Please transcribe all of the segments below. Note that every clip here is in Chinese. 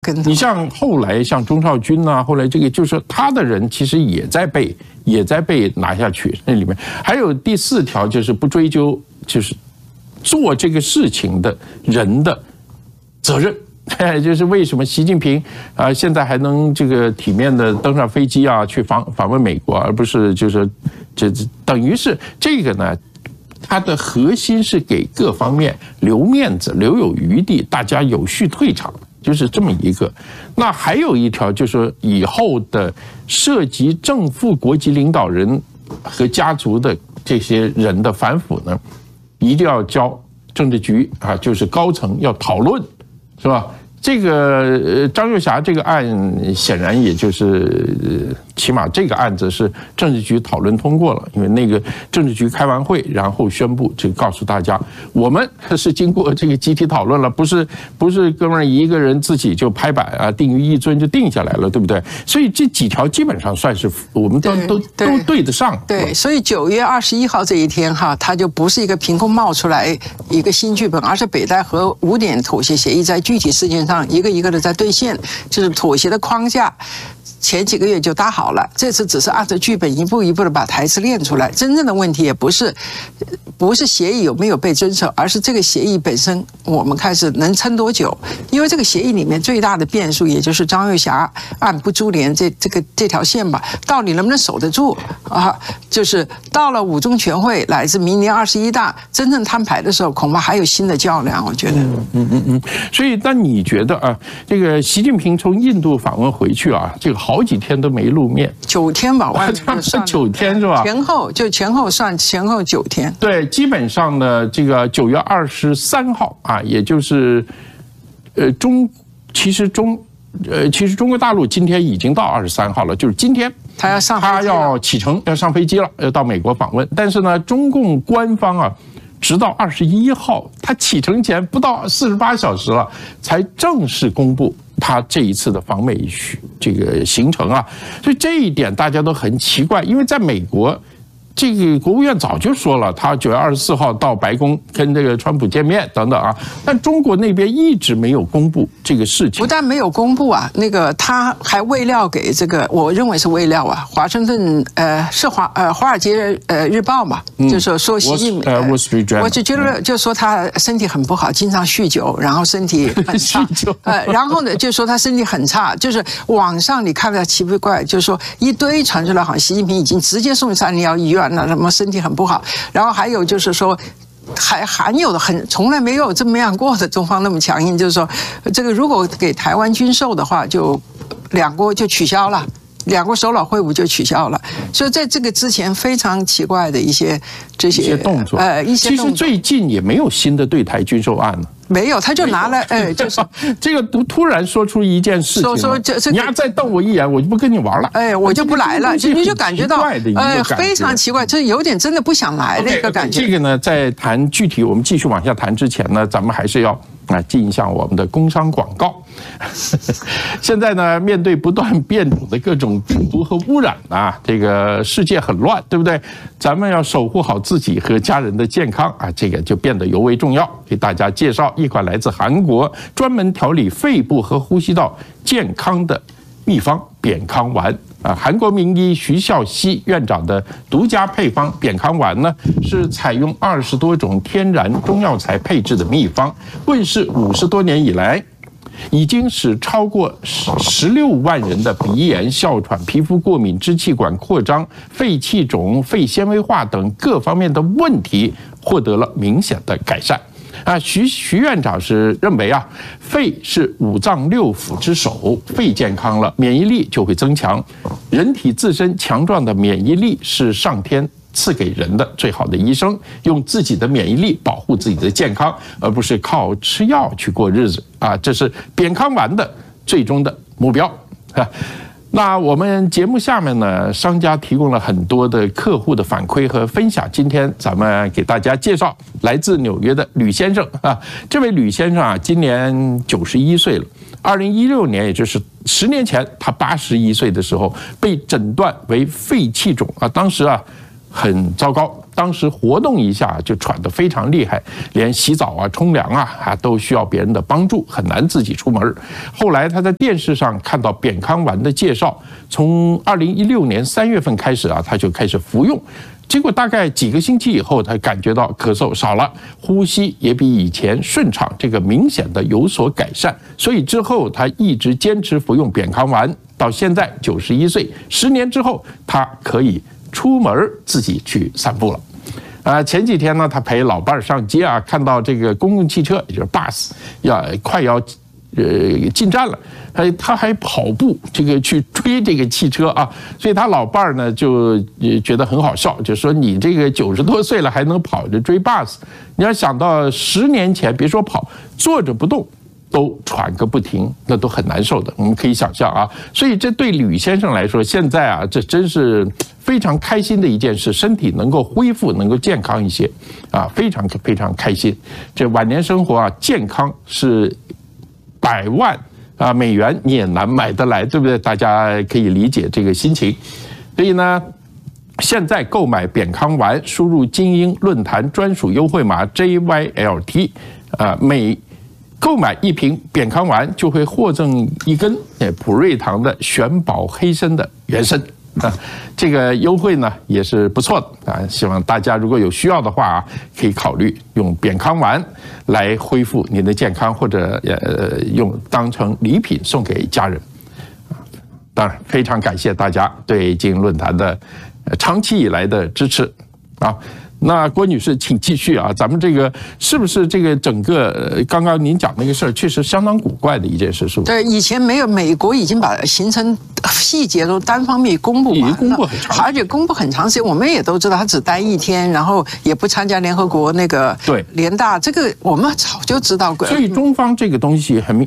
跟头。 你像后来像钟少军啊，后来这个就是说他的人其实也在被拿下去。那里面还有第4条，就是不追究就是做这个事情的人的责任。就是为什么习近平现在还能这个体面的登上飞机啊去访问美国，而不是就是这等于是这个呢？它的核心是给各方面留面子、留有余地，大家有序退场，就是这么一个。那还有一条就是说，以后的涉及正副国级领导人和家族的这些人的反腐呢，一定要交政治局就是高层要讨论，是吧？这个张幼霞这个案显然也就是起码这个案子是政治局讨论通过了，因为那个政治局开完会，然后宣布这个告诉大家，我们是经过这个集体讨论了，不是哥们儿一个人自己就拍板定于一尊就定下来了，对不对？所以这几条基本上算是我们都对得上。 对，所以9月21号这一天它就不是一个凭空冒出来一个新剧本，而是北戴河5点妥协协议在具体事件上一个一个的在兑现，就是妥协的框架。前几个月就搭好了，这次只是按照剧本一步一步的把台词练出来。真正的问题也不是协议有没有被遵守，而是这个协议本身我们开始能撑多久？因为这个协议里面最大的变数，也就是张幼霞案不株连这条线吧，到底能不能守得住啊？就是到了5中全会乃至明年21大真正摊牌的时候，恐怕还有新的较量。我觉得， 所以，那你觉得这个习近平从印度访问回去这个好几天都没露面 ，9天吧，外面算 9天是吧？ 前后算前后9天。 对，基本上呢，这个9月23号也就是其实中国大陆今天已经到23号了，就是今天他要启程，要上飞机了，要到美国访问。但是呢，中共官方直到21号，他启程前不到48小时了，才正式公布他这一次的访美这个行程所以这一点大家都很奇怪，因为在美国，这个国务院早就说了，他9月24号到白宫跟这个川普见面等等但中国那边一直没有公布这个事情。 不但没有公布那个他还喂料给这个，我认为是喂料华盛顿是华尔街日报嘛，就是说习近平我就觉得就说他身体很不好，经常酗酒，然后身体很差然后呢就说他身体很差，就是网上你看到奇不怪，就是说一堆传出来，好像习近平已经直接送301医院了，什么身体很不好，然后还有就是说。还含有的从来没有这么样过的，中方那么强硬，就是说，这个如果给台湾军售的话，就2国就取消了，2国首脑会晤就取消了。所以在这个之前非常奇怪的一些动作，其实最近也没有新的对台军售案了。 没有，他就拿了，就是这个突然说出一件事情，说你要再瞪我一眼，我就不跟你玩了， 我就不来了，你就感觉到，非常奇怪，这有点真的不想来的一个感觉。 这个呢，在谈具体我们继续往下谈之前呢，咱们还是要进一下我们的工商广告。现在呢，面对不断变种的各种病毒和污染这个世界很乱，对不对？咱们要守护好自己和家人的健康这个就变得尤为重要。给大家介绍一款来自韩国专门调理肺部和呼吸道健康的秘方扁康丸韩国名医徐孝熙院长的独家配方扁康丸呢，是采用20多种天然中药材配制的秘方，问世50多年以来，已经使超过16万人的鼻炎、哮喘、皮肤过敏、支气管扩张、肺气肿、肺纤维化等各方面的问题获得了明显的改善。徐院长是认为肺是5脏6腑之首，肺健康了，免疫力就会增强。人体自身强壮的免疫力是上天赐给人的最好的医生，用自己的免疫力保护自己的健康，而不是靠吃药去过日子这是扁康丸的最终的目标那我们节目下面呢，商家提供了很多的客户的反馈和分享。今天咱们给大家介绍来自纽约的吕先生这位吕先生今年91岁了。2016年，也就是10年前，他81岁的时候被诊断为肺气肿当时很糟糕当时活动一下就喘得非常厉害，连洗澡啊、冲凉啊都需要别人的帮助，很难自己出门。后来他在电视上看到扁康丸的介绍，从2016年3月份开始他就开始服用。结果大概几个星期以后，他感觉到咳嗽少了，呼吸也比以前顺畅，这个明显的有所改善。所以之后他一直坚持服用扁康丸，到现在91岁，10年之后他可以出门自己去散步了。前几天呢，他陪老伴儿上街看到这个公共汽车，也就是 bus 快要进站了，他还跑步去追这个汽车所以他老伴儿呢就觉得很好笑，就说你这个90多岁了还能跑着追 bus， 你要想到10年前，别说跑，坐着不动都喘个不停，那都很难受的。我们可以想象所以这对吕先生来说，现在这真是非常开心的一件事，身体能够恢复，能够健康一些非常非常开心。这晚年生活健康是100万美元你也难买得来，对不对？大家可以理解这个心情。所以呢，现在购买扁康丸，输入精英论坛专属优惠码 JYLT， 每购买1瓶扁康丸就会获赠1根普瑞堂的玄宝黑参的原参。这个优惠呢也是不错的希望大家如果有需要的话可以考虑用扁康丸来恢复您的健康，或者用当成礼品送给家人。当然，非常感谢大家对精英论坛的长期以来的支持那郭女士，请继续咱们这个是不是这个整个刚刚您讲那个事儿，确实相当古怪的一件事，是不是？ 对，以前没有，美国已经把行程细节都单方面公布完了， 已经公布很长， 而且公布很长时间。我们也都知道，他只待1天，然后也不参加联合国那个联大，这个我们早就知道过。 所以中方这个东西很明，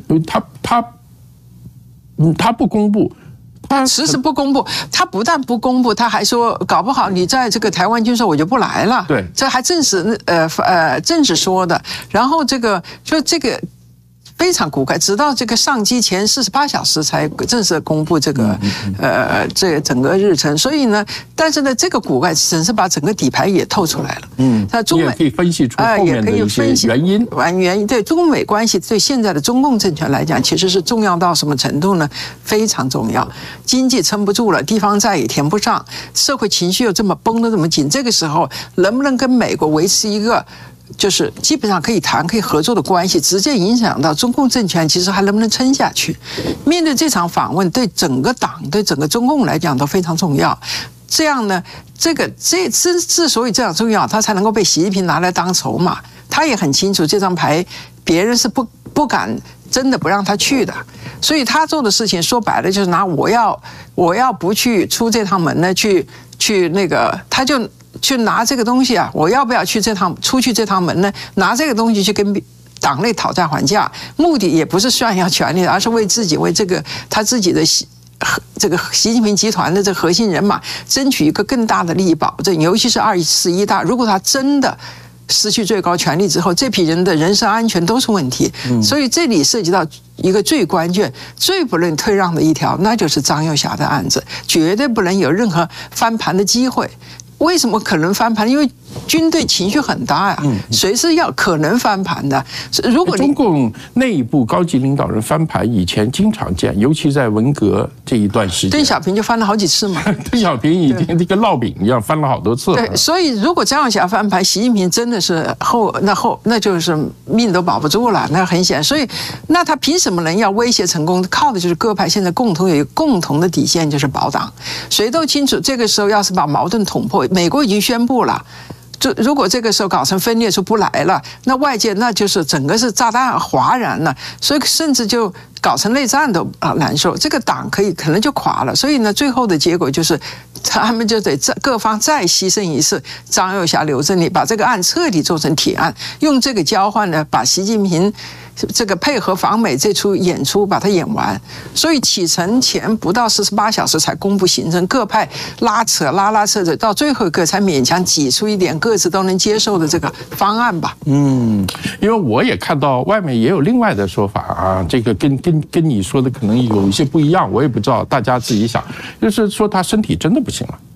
他不公布。 他迟迟不公布，他不但不公布，他还说搞不好你在这个台湾军售我就不来了。 对， 这还正是正是说的。然后这个非常古怪，直到这个上机前48小时才正式公布这个这整个日程。所以呢，但是呢，这个古怪只是把整个底牌也透出来了。 那中美也可以分析出后面的一些原因。 原因对中美关系对现在的中共政权来讲，其实是重要到什么程度呢？非常重要。经济撑不住了，地方债也填不上，社会情绪又这么绷得这么紧，这个时候能不能跟美国维持一个就是基本上可以谈、可以合作的关系，直接影响到中共政权，其实还能不能撑下去？面对这场访问，对整个党、对整个中共来讲都非常重要。这样呢，之所以这样重要，他才能够被习近平拿来当筹码。他也很清楚这张牌，别人是不敢真的不让他去的。所以他做的事情说白了就是拿我要不去出这趟门呢，去那个他就。去拿这个东西我要不要出去这趟门呢？拿这个东西去跟党内讨价还价，目的也不是炫耀权力，而是为这个他自己的这个习近平集团的这个核心人马争取一个更大的利益保证，尤其是21大，如果他真的失去最高权力之后，这批人的人身安全都是问题。所以这里涉及到一个最关键、最不能退让的一条，那就是张又侠的案子，绝对不能有任何翻盘的机会。为什么可能翻盘？因为军队情绪很大呀，随时可能翻盘的。如果中共内部高级领导人翻盘，以前经常见，尤其在文革这一段时间， 邓小平就翻了好几次嘛。 邓小平已经这个烙饼一样翻了好多次了。 对，所以如果张又侠翻盘，习近平真的是那就是命都保不住了，那很显然。所以，那他凭什么能要威胁成功？靠的就是各派现在有一个共同的底线，就是保党。谁都清楚，这个时候要是把矛盾捅破，美国已经宣布了。如果这个时候搞成分裂出不来了，那外界那就是整个是炸弹哗然了，所以甚至就搞成内战都难受，这个党可能就垮了。所以呢，最后的结果就是他们就得各方再牺牲一次，张又侠、刘振立把这个案彻底做成铁案，用这个交换呢，把习近平这个配合访美这出演出把它演完。所以启程前不到48小时才公布行程，各派拉扯到最后一个才勉强挤出一点各自都能接受的这个方案吧。 因为我也看到外面也有另外的说法这个跟你说的可能有一些不一样，我也不知道，大家自己想。就是说他身体真的不行了。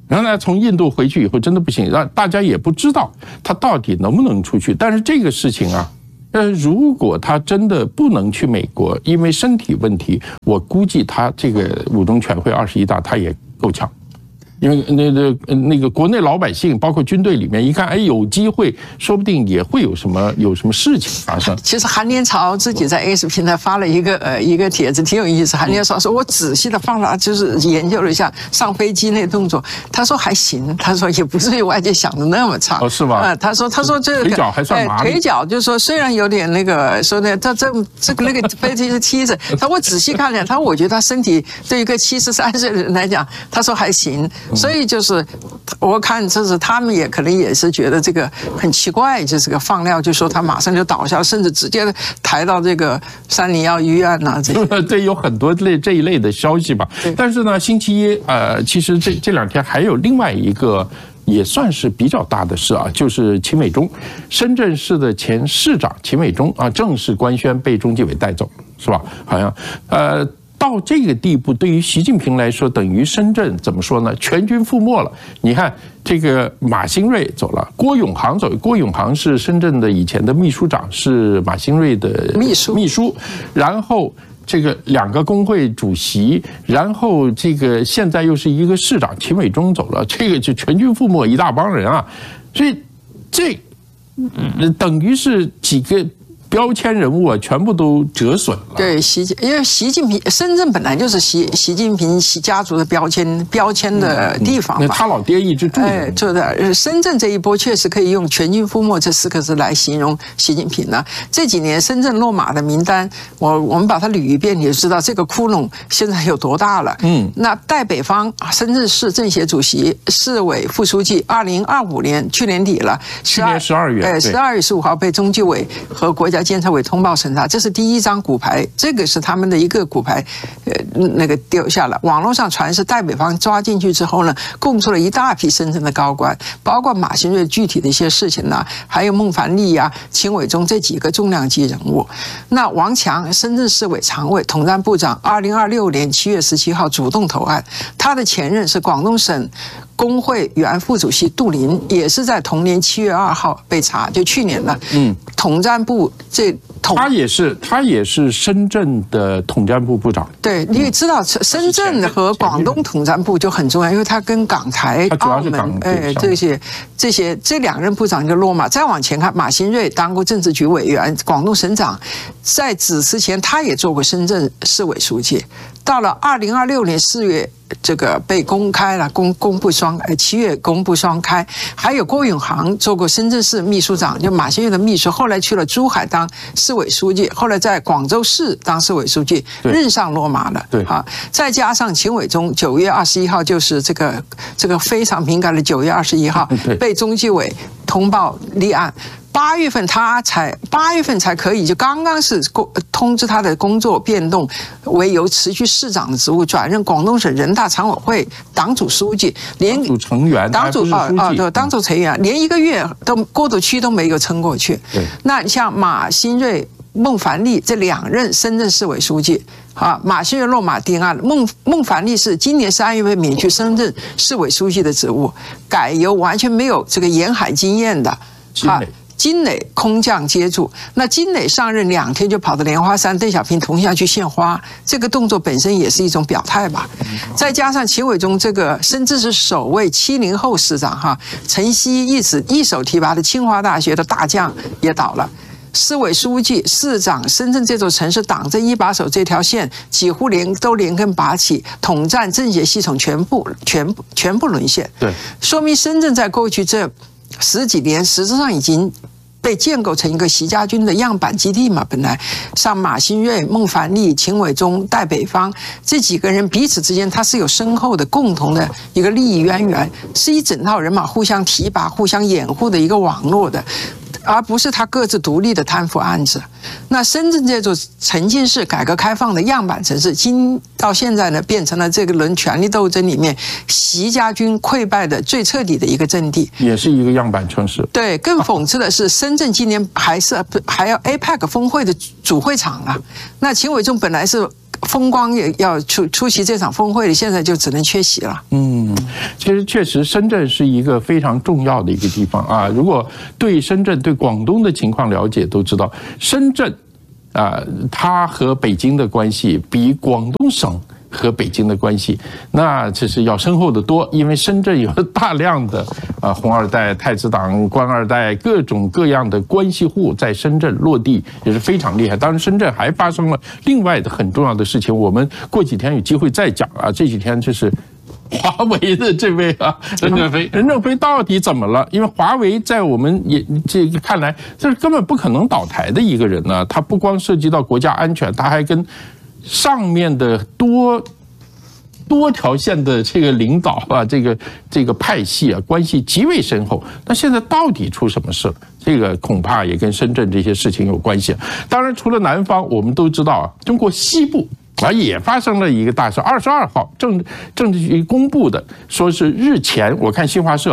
然后呢，从印度回去以后真的不行，让大家也不知道他到底能不能出去。但是这个事情啊，如果他真的不能去美国，因为身体问题，我估计他这个五中全会21大他也够呛。因为那个国内老百姓，包括军队里面一看，哎，有机会，说不定也会有什么事情发生。 其实韩连朝自己在 X 平台发了一个帖子，挺有意思。韩连朝说：“我仔细的放了，就是研究了一下上飞机那动作。他说还行，他说也不至于外界想的那么差。 哦，是吗？ 他说这个腿脚还算麻利。 腿脚就是说虽然有点那个说呢，这个那个飞机是梯子。他说我仔细看了，他说我觉得他身体对一个73岁的人来讲，他说还行。”所以就是我看，就是他们也可能也是觉得这个很奇怪，就这个放料，就说他马上就倒下，甚至直接抬到这个301医院呐。 对，有很多这一类的消息吧。但是呢，星期一其实这2天还有另外一个也算是比较大的事啊，就是秦美忠，深圳市的前市长秦美忠啊，正式官宣被中纪委带走，是吧？好像到这个地步，对于习近平来说，等于深圳怎么说呢？全军覆没了。你看，这个马兴瑞走了，郭永航走，郭永航是深圳的以前的秘书长，是马兴瑞的秘书，然后这个2个工会主席，然后这个现在又是一个市长，秦美忠走了，这个就全军覆没，一大帮人啊，所以这等于是几个标签人物啊，全部都折损了。 对，因为习近平，深圳本来就是习近平家族的标签的地方嘛。 他老爹一直住。 哎，对的。深圳这一波确实可以用“全军覆没”这4个字来形容习近平呢。这几年深圳落马的名单，我们把它捋一遍，你就知道这个窟窿现在有多大了。那代北方深圳市政协主席、市委副书记，2025年去年底了， 去年12月 ，12月15号被中纪委和国家监察委通报审查，这是第1张骨牌，这个是他们的一个骨牌，那个丢下了。网络上传是代北方抓进去之后呢，供出了一大批深圳的高官，包括马兴瑞具体的一些事情呢，还有孟凡利呀、秦伟忠这几个重量级人物。那王强，深圳市委常委、统战部长，2026年7月17号主动投案，他的前任是广东省工会原副主席杜林，也是在同年7月2号被查，就去年了。统战部他也是深圳的统战部部长。 对，你也知道，深圳和广东统战部就很重要，因为他跟港台、澳门，这2任部长就落马。再往前看，马兴瑞当过政治局委员、广东省长，在此之前他也做过深圳市委书记。到了2026年4月，这个被公开了，公布7月公布双开。还有郭永航做过深圳市秘书长，就马兴瑞的秘书，后来去了珠海当市委书记，后来在广州市当市委书记，任上落马了。 对啊，再加上秦伟忠9月21号，就是这个非常敏感的9月21号，被中纪委通报立案。8月份才可以，就刚刚是通知他的工作变动为由辞去市长的职务，转任广东省人大常委会党组书记， 党组成员， 党组党组成员，连1个月过渡期都没有撑过去。那你像马兴瑞、孟凡利这2任深圳市委书记。马兴瑞落马定案了。孟凡利是今年3月被免去深圳市委书记的职务，改由完全没有这个沿海经验的金磊空降接住。那金磊上任2天就跑到莲花山邓小平铜像去献花，这个动作本身也是一种表态吧。再加上秦伟忠这个甚至是首位70后市长陈希一手提拔的清华大学的大将也倒了。市委书记、市长，深圳这座城市党政一把手这条线几乎都连根拔起，统战政协系统全部沦陷。 对， 说明深圳在过去这10几年，实质上已经被建构成一个习家军的样板基地嘛。本来像马兴瑞、孟凡利、秦伟忠、代北方这几个人彼此之间，他是有深厚的共同的一个利益渊源，是一整套人马互相提拔、互相掩护的一个网络的。而不是他各自独立的贪腐案子。那深圳这座沉浸式改革开放的样板城市，到现在呢，变成了这个轮权力斗争里面习家军溃败的最彻底的一个阵地， 也是一个样板城市。 对，更讽刺的是，深圳今年还要 APEC 峰会的主会场啊。那秦伟忠本来是风光也要出席这场峰会，现在就只能缺席了。 其实确实，深圳是一个非常重要的一个地方啊。如果对深圳、对广东的情况了解，都知道深圳它和北京的关系比广东省和北京的关系，那这是要深厚的多，因为深圳有大量的红二代、太子党、官二代各种各样的关系户在深圳落地也是非常厉害。当然，深圳还发生了另外的很重要的事情，我们过几天有机会再讲啊。这几天就是华为的这位任正非到底怎么了？因为华为在我们这个看来，这是根本不可能倒台的一个人呢。他不光涉及到国家安全，他还跟上面的多条线的这个领导啊，这个派系啊，关系极为深厚。那现在到底出什么事了？这个恐怕也跟深圳这些事情有关系。当然，除了南方，我们都知道啊，中国西部也发生了一个大事。22号，政治局公布的，说是日前，我看新华社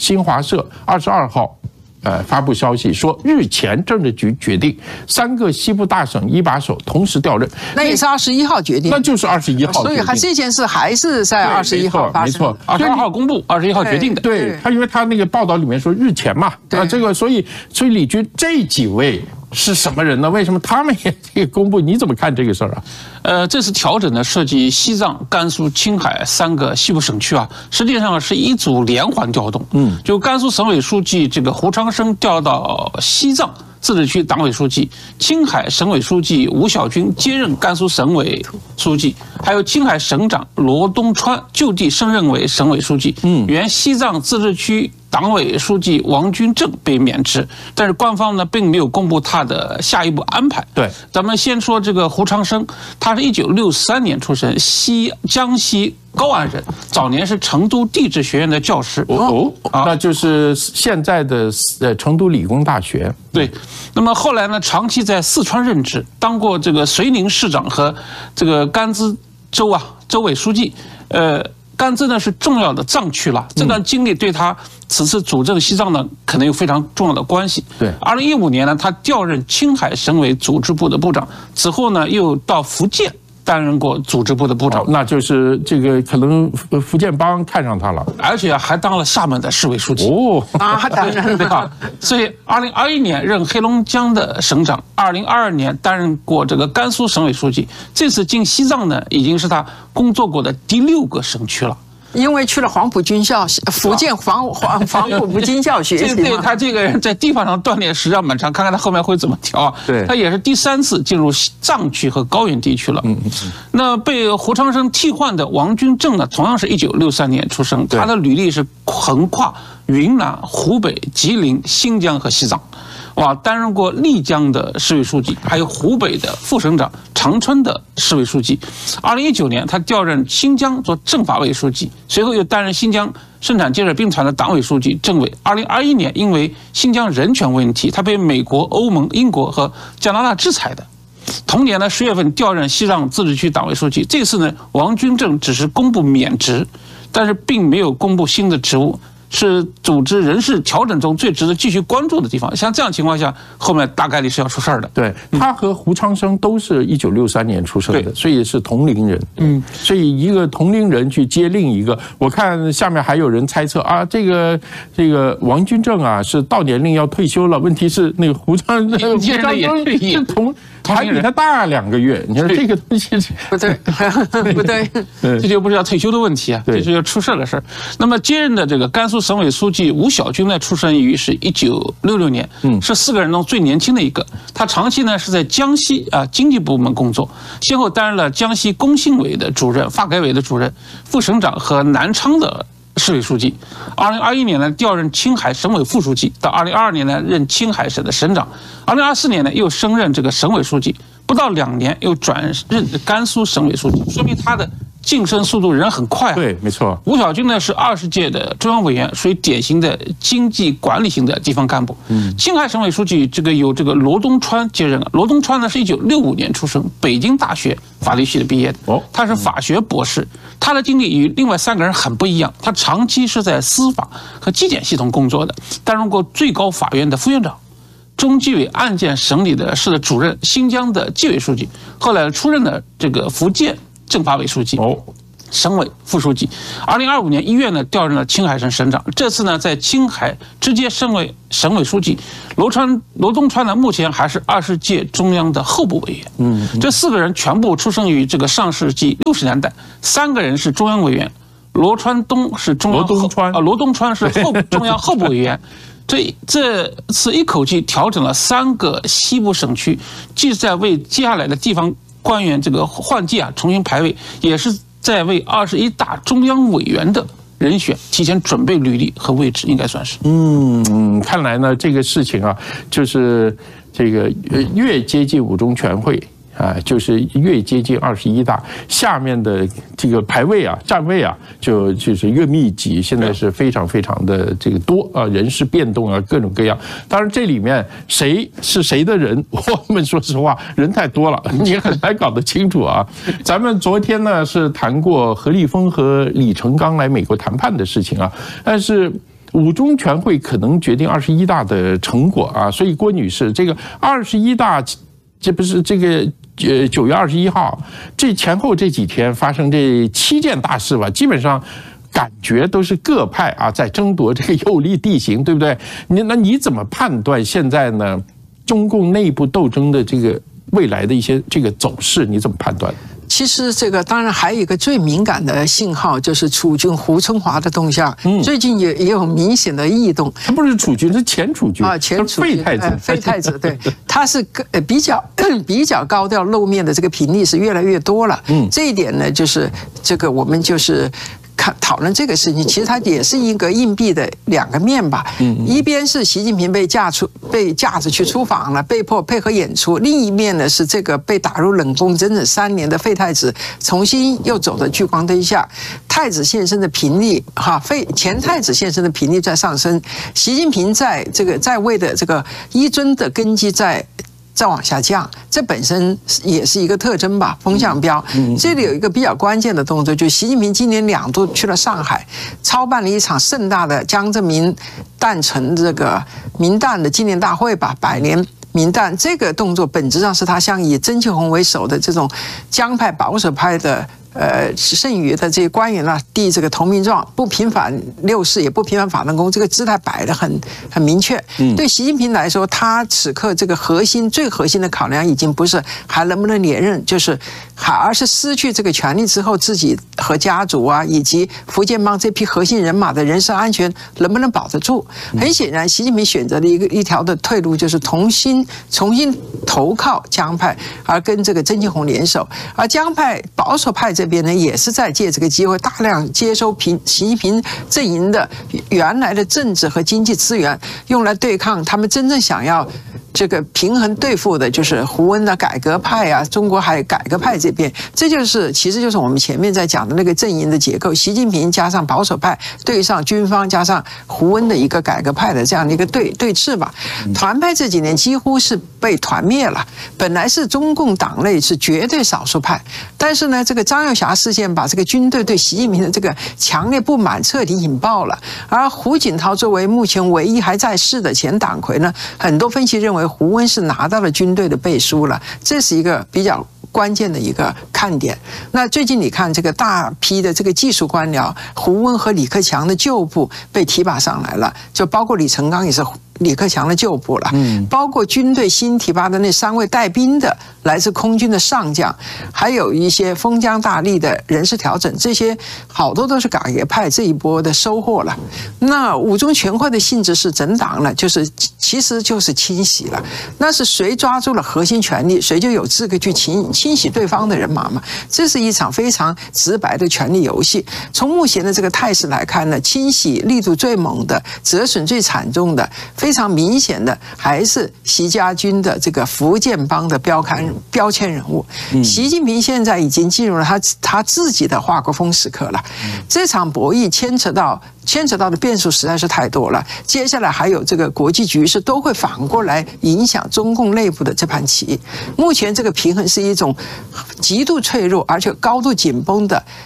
22号。发布消息说，日前政治局决定3个西部大省一把手同时调任， 那也是21号决定， 那就是21号， 所以这件事还是在21号发生， 没错 ，22号公布，21号决定的。 对，他因为他那个报道里面说日前嘛，这个所以李军这几位是什么人呢？为什么他们也公布？你怎么看这个事儿啊？ 这次调整呢，涉及西藏、甘肃、青海3个西部省区啊，实际上是一组连环调动。就甘肃省委书记这个胡昌生调到西藏自治区党委书记，青海省委书记吴小军接任甘肃省委书记，还有青海省长罗东川就地升任为省委书记。原西藏自治区党委书记王军正被免职，但是官方呢并没有公布他的下一步安排。 对， 咱们先说这个胡昌生，他是1963年出生，江西高安人，早年是成都地质学院的教师。 那就是现在的成都理工大学。 对，那么后来呢，长期在四川任职，当过这个绥宁市长和这个甘孜州委书记。甘孜呢是重要的藏区了，这段经历对他此次主政西藏呢，可能有非常重要的关系。 对 ，2015年呢，他调任青海省委组织部的部长，此后呢又到福建担任过组织部的部长。 那就是这个可能福建帮看上他了， 而且还当了厦门的市委书记。 当然对吧？所以2021年任黑龙江的省长，2022年担任过这个甘肃省委书记。这次进西藏呢，已经是他工作过的第6个省区了。 因为去了黄埔军校，福建黄埔军校学习， 对他这个人在地方上锻炼实际上蛮长，看看他后面会怎么调。 对， 他也是第3次进入藏区和高原地区了。那被胡昌生替换的王军正呢，同样是1963年出生，他的履历是横跨云南、湖北、吉林、新疆和西藏。担任过丽江的市委书记，还有湖北的副省长、长春的市委书记。2019年，他调任新疆做政法委书记，随后又担任新疆生产建设兵团的党委书记、政委。2021年，因为新疆人权问题，他被美国、欧盟、英国和加拿大制裁的。同年呢，10月份调任西藏自治区党委书记。这次呢，王军正只是公布免职，但是并没有公布新的职务。是组织人事调整中最值得继续关注的地方。像这样情况下，后面大概率是要出事儿的。 对，他和胡昌生都是1963年出生的，所以是同龄人。所以一个同龄人去接另一个，我看下面还有人猜测啊，这个王军正啊是到年龄要退休了，问题是那个胡昌生是还比他大2个月。你说这个东西不对，不对， 这就不是要退休的问题啊，这是要出事的事儿。那么接任的这个甘肃省委书记吴小军呢，出生于是1966年，是4个人中最年轻的一个。他长期呢是在江西经济部门工作，先后担任了江西工信委的主任、发改委的主任、副省长和南昌的市委书记。2021年呢调任青海省委副书记，到2022年呢任青海省的省长。2024年呢又升任这个省委书记，不到2年又转任甘肃省委书记，说明他的晋升速度仍然很快。 对，没错。 吴小军呢是20届的中央委员，属于典型的经济管理型的地方干部。青海省委书记有这个罗东川接任了。罗东川呢是1965年出生，北京大学法律系的毕业的。他是法学博士。他的经历与另外3个人很不一样，他长期是在司法和纪检系统工作的，担任过最高法院的副院长、 中纪委案件审理的室的主任，新疆的纪委书记，后来出任了这个福建政法委书记。省委副书记，2025年1月呢调任了青海省省长。这次呢在青海直接省委书记。罗东川呢目前还是20届中央的候补委员。这4个人全部出生于这个上世纪60年代，3个人是中央委员，罗东川是中央候补委员。这次一口气调整了3个西部省区，既是在为接下来的地方官员这个换届重新排位，也是在为21大中央委员的人选提前准备履历和位置，应该算是。 看来呢，这个事情啊，就是这个越接近五中全会啊，就是越接近21大，下面的这个排位啊、站位啊，就是越密集。现在是非常非常的这个多啊，人事变动啊，各种各样。当然，这里面谁是谁的人，我们说实话，人太多了，你很难搞得清楚啊。咱们昨天呢是谈过何立峰和李成钢来美国谈判的事情啊，但是五中全会可能决定21大的成果啊，所以郭女士，这个21大，这不是这个。9月21号，这前后这几天发生这7件大事吧，基本上感觉都是各派啊在争夺这个有利地形，对不对？那你怎么判断现在呢？中共内部斗争的这个未来的一些这个走势，你怎么判断？ 其实这个当然还有一个最敏感的信号，就是储君胡春华的动向。最近也有明显的异动。 他不是储君，是前储君啊，前储君，废太子，对，他是比较高调露面的这个频率是越来越多了。这一点呢，就是这个我们就是讨论这个事情，其实它也是一个硬币的2个面吧。一边是习近平被架着去出访了，被迫配合演出；另一面呢是这个被打入冷宫整整3年的废太子，重新又走到聚光灯下，太子现身的频率前太子现身的频率在上升，习近平在位的这个依尊的根基再往下降，这本身也是一个特征吧，风向标。这里有一个比较关键的动作，就是习近平今年2度去了上海，操办了一场盛大的江泽民诞辰这个民诞的纪念大会吧，100年民诞。这个动作本质上是他向以曾庆红为首的这种江派保守派的剩余的这些官员呢，递这个投名状，不平反6四，也不平反法轮功，这个姿态摆得很明确。对习近平来说，他此刻这个最核心的考量，已经不是还能不能连任，而是失去这个权力之后，自己和家族啊，以及福建帮这批核心人马的人身安全能不能保得住。很显然，习近平选择的一条的退路，就是重新投靠江派，而跟这个曾庆红联手，而江派保守派这边呢，也是在借这个机会大量接收习近平阵营的原来的政治和经济资源，用来对抗他们真正想要这个平衡对付的，就是胡温的改革派啊，中国还有改革派这边，其实就是我们前面在讲的那个阵营的结构，习近平加上保守派对上军方加上胡温的一个改革派的这样的一个对峙吧。团派这几年几乎是被团灭了，本来是中共党内是绝对少数派，但是呢，这个张又侠事件把这个军队对习近平的这个强烈不满彻底引爆了，而胡锦涛作为目前唯一还在世的前党魁呢，很多分析认为胡温是拿到了军队的背书了，这是一个比较关键的一个看点。那最近你看这个大批的这个技术官僚，胡温和李克强的旧部被提拔上来了，就包括李成钢也是李克强的旧部了，包括军队新提拔的那3位带兵的来自空军的上将，还有一些封疆大吏的人事调整，这些好多都是改革派这一波的收获了。那五中全会的性质是整党了，其实就是清洗了。那是谁抓住了核心权力，谁就有资格去清洗对方的人马嘛。这是一场非常直白的权力游戏。从目前的这个态势来看呢，清洗力度最猛的、折损最惨重的、非常明显的，还是习家军的这个福建帮的标签人物。习近平现在已经进入了他自己的华国锋时刻了。这场博弈牵扯到的变数实在是太多了，接下来还有这个国际局势都会反过来影响中共内部的这盘棋。目前这个平衡是一种极度脆弱而且高度紧绷的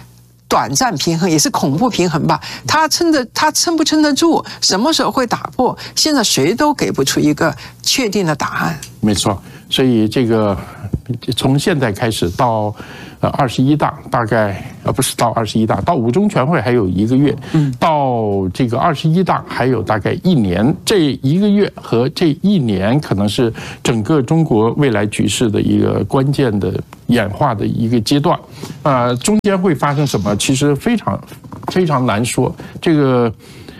短暂平衡，也是恐怖平衡吧。他撑不撑得住？什么时候会打破？现在谁都给不出一个确定的答案。 没错，所以这个从现在开始到21大，大概不是到21大，到5中全会还有1个月，到这个21大还有大概1年。这1个月和这1年可能是整个中国未来局势的一个关键的演化的一个阶段。中间会发生什么，其实非常难说。这个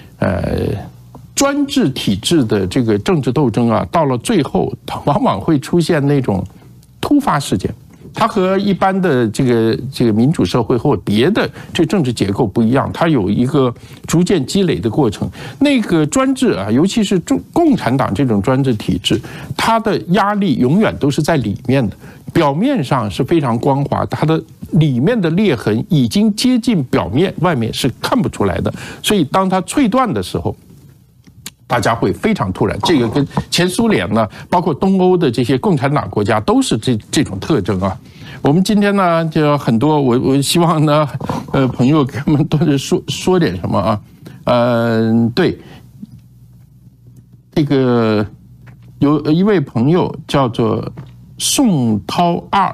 专制体制的这个政治斗争啊，到了最后，往往会出现那种突发事件。它和一般的这个民主社会或别的这政治结构不一样，它有一个逐渐积累的过程。那个专制啊，尤其是共产党这种专制体制，它的压力永远都是在里面的，表面上是非常光滑，它的里面的裂痕已经接近表面，外面是看不出来的。所以当它脆断的时候，大家会非常突然。这个跟前苏联呢，包括东欧的这些共产党国家都是这种特征啊。我们今天呢，就很多，我希望呢，朋友给我们多说点什么啊？对，这个有一位朋友叫做宋涛 Art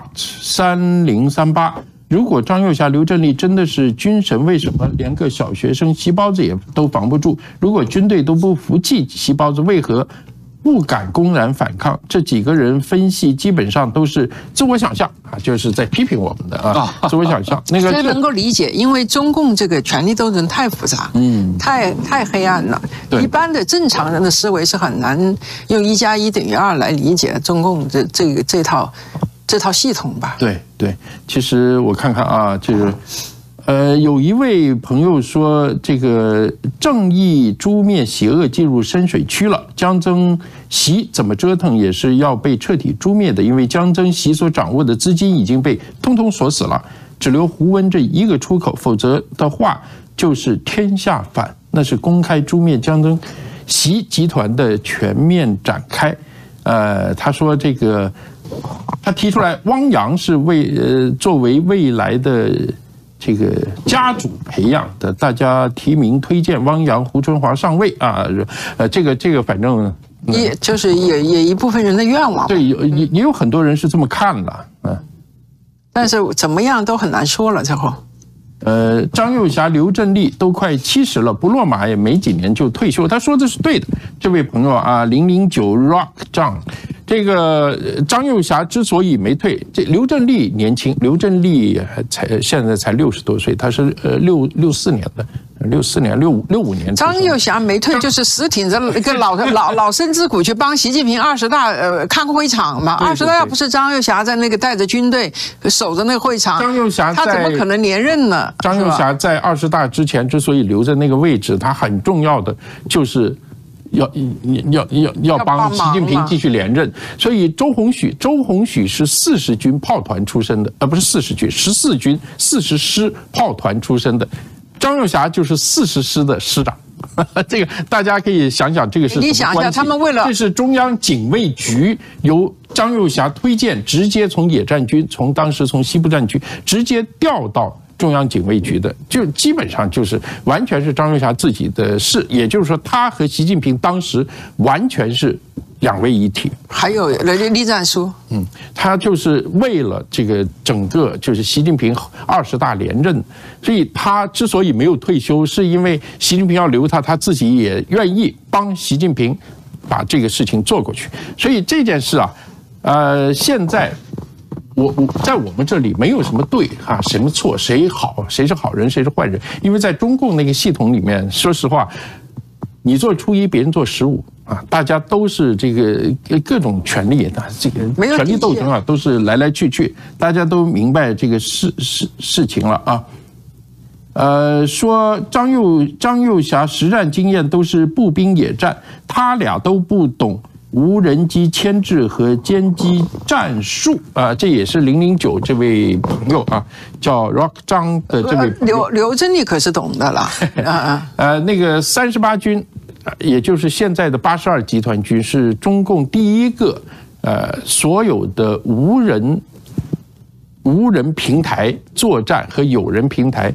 3038。如果张幼霞、刘振立真的是军神，为什么连个小学生习包子也都防不住？如果军队都不服气习包子，为何不敢公然反抗？这几个人分析基本上都是自我想象啊，就是在批评我们的啊，自我想象。那个这能够理解，因为中共这个权力斗争太复杂，太黑暗了。一般的正常人的思维是很难用1+1等于2来理解中共这套系统吧。 对，其实我看看啊，这个有一位朋友说，这个正义诛灭邪恶进入深水区了，江增习怎么折腾也是要被彻底诛灭的，因为江增习所掌握的资金已经被通通锁死了，只留胡温这一个出口，否则的话就是天下反，那是公开诛灭江增习集团的全面展开。他说这个。他提出来，汪洋是作为未来的这个家主培养的，大家提名推荐汪洋、胡春华上位啊。这个反正也就是也一部分人的愿望。 对，也有很多人是这么看的， 但是怎么样都很难说了，最后。 张幼霞、刘振立都快70了，不落马也没几年就退休。他说的是对的，这位朋友啊，009 Rock 张。这个张幼霞之所以没退，这刘振立年轻，刘振立现在才60多岁，他是64年的，64年65年。 张幼霞没退，就是死挺着一个老生之骨去帮习近平20大看会场嘛。20大要不是张幼霞在那个带着军队守着那个会场， 张幼霞他怎么可能连任呢？ 张幼霞在20大之前之所以留在那个位置，他很重要的就是要帮习近平继续连任，所以周鸿许是40军炮团出身的，不是40军，14军40师炮团出身的，张幼霞就是40师的师长。这个大家可以想想，这个是什么关系？ 你想想，他们为了这是中央警卫局由张幼霞推荐，直接从野战军，当时从西部战区直接调到中央警卫局的，就基本上就是完全是张幼霞自己的事，也就是说，他和习近平当时完全是2位一体。 还有栗战书， 他就是为了这个整个就是习近平20大连任，所以他之所以没有退休，是因为习近平要留他，他自己也愿意帮习近平把这个事情做过去。所以这件事啊，现在。我在我们这里没有什么对啊，什么错，谁好，谁是好人，谁是坏人？因为在中共那个系统里面，说实话，你做初一，别人做15啊，大家都是这个各种权利的这个权力斗争啊，都是来来去去，大家都明白这个事情了啊。说张幼霞实战经验都是步兵野战，他俩都不懂无人机牵制和歼击战术啊，这也是009这位朋友啊，叫 Rock 张的这位朋友。 刘振立可是懂的了。 那个38军，也就是现在的82集团军，是中共第一个所有的无人平台作战和有人平台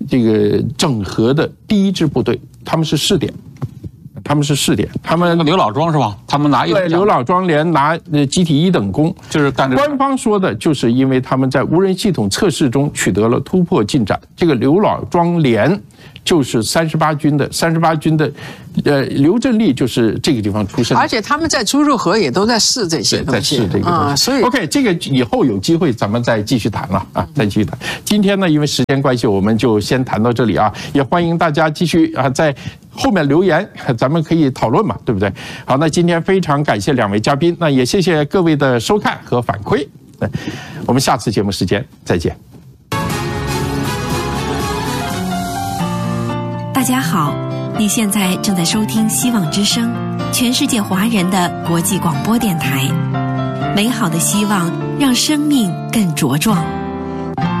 这个整合的第一支部队，他们是试点。他们刘老庄是吧？他们拿对刘老庄连拿集体1等功， 就是干这个。 官方说的就是因为他们在无人系统测试中取得了突破进展。这个刘老庄连就是38军的，刘振立就是这个地方出身的。 而且他们在朱日和也都在试这些东西， 在试这个东西。 所以 OK， 这个以后有机会咱们再继续谈了啊，再继续谈。今天呢，因为时间关系，我们就先谈到这里啊，也欢迎大家继续啊在后面留言，咱们可以讨论嘛，对不对？好，那今天非常感谢2位嘉宾，那也谢谢各位的收看和反馈。我们下次节目时间再见。 大家好，你现在正在收听希望之声，全世界华人的国际广播电台。美好的希望让生命更茁壮。